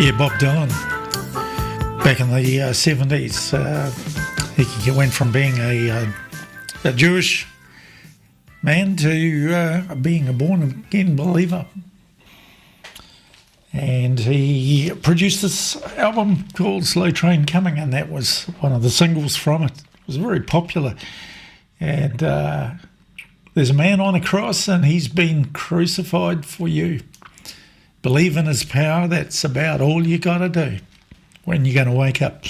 Yeah, Bob Dylan. Back in the 70s, he went from being a Jewish man to being a born-again believer. And he produced this album called Slow Train Coming, and that was one of the singles from it. It was very popular. And there's a man on a cross, and he's been crucified for you. Believe in his power. That's about all you got to do when you're going to wake up. Do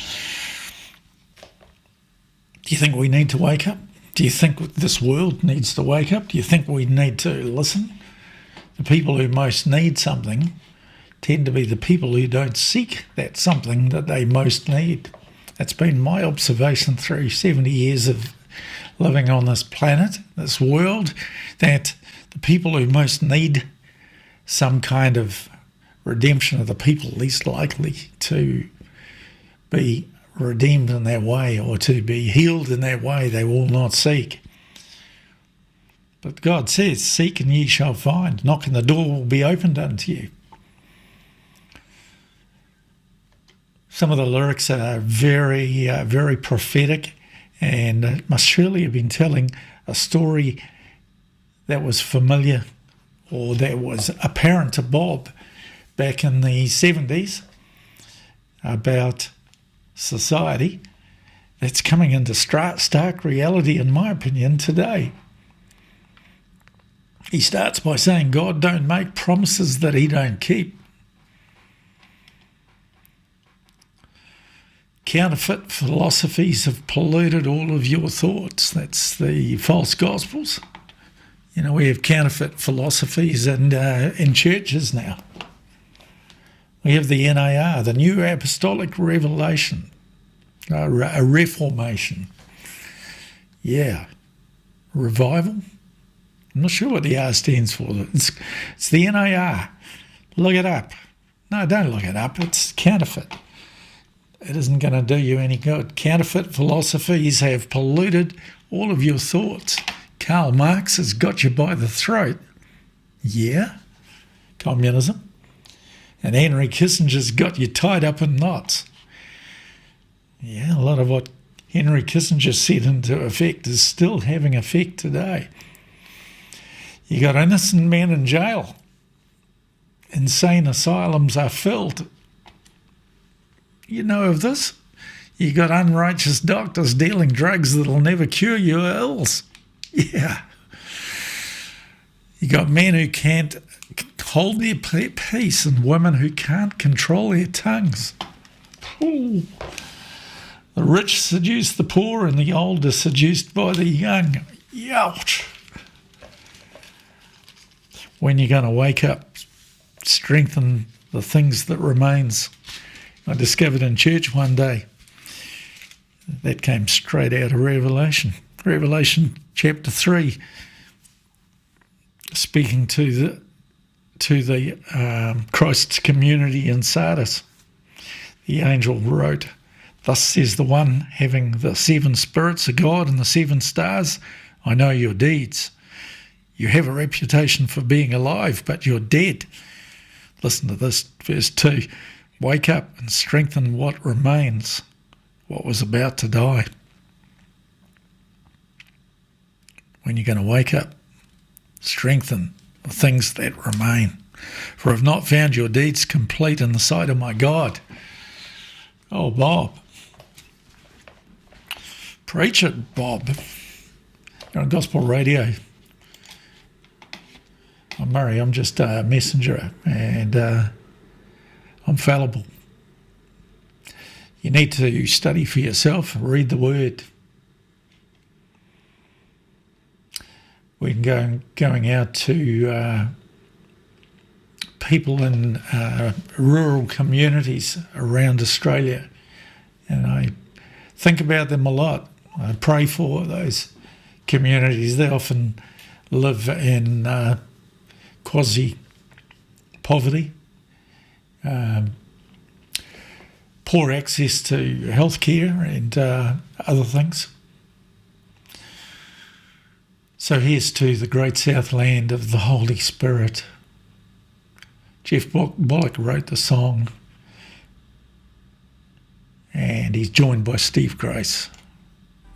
you think we need to wake up? Do you think this world needs to wake up? Do you think we need to listen? The people who most need something tend to be the people who don't seek that something that they most need. That's been my observation through 70 years of living on this planet, this world, that the people who most need some kind of redemption are the people least likely to be redeemed in that way or to be healed in that way. They will not seek. But God says, seek and ye shall find. Knock and the door will be opened unto you. Some of the lyrics are very, very prophetic, and must surely have been telling a story that was familiar or that was apparent to Bob back in the 70s about society that's coming into stark reality, in my opinion, today. He starts by saying, God don't make promises that he don't keep. Counterfeit philosophies have polluted all of your thoughts. That's the false gospels. You know, we have counterfeit philosophies in churches now. We have the NAR, the New Apostolic Revelation, a Reformation. Yeah. Revival? I'm not sure what the R stands for. It's the NAR. Look it up. No, don't look it up. It's counterfeit. It isn't going to do you any good. Counterfeit philosophies have polluted all of your thoughts. Karl Marx has got you by the throat. Yeah, communism. And Henry Kissinger's got you tied up in knots. Yeah, a lot of what Henry Kissinger set into effect is still having effect today. You got innocent men in jail. Insane asylums are filled. You know of this? You got unrighteous doctors dealing drugs that'll never cure your ills. Yeah. You got men who can't hold their peace and women who can't control their tongues. Ooh. The rich seduce the poor and the old are seduced by the young. Youch. When you're going to wake up, strengthen the things that remains. I discovered in church one day, that came straight out of Revelation. Revelation chapter 3, speaking to the Christ's community in Sardis. The angel wrote, "Thus says the one having the 7 spirits of God and the 7 stars, I know your deeds. You have a reputation for being alive, but you're dead." Listen to this, verse 2. Wake up and strengthen what remains, what was about to die. When you're going to wake up, strengthen the things that remain. For I've not found your deeds complete in the sight of my God. Oh, Bob. Preach it, Bob. You're on gospel radio. I'm Murray, I'm just a messenger, and I'm fallible. You need to study for yourself, read the Word. We're going out to people in rural communities around Australia, and I think about them a lot. I pray for those communities. They often live in quasi-poverty, poor access to healthcare and other things. So here's to the great south land of the Holy Spirit. Jeff Bullock wrote the song, and he's joined by Steve Grace.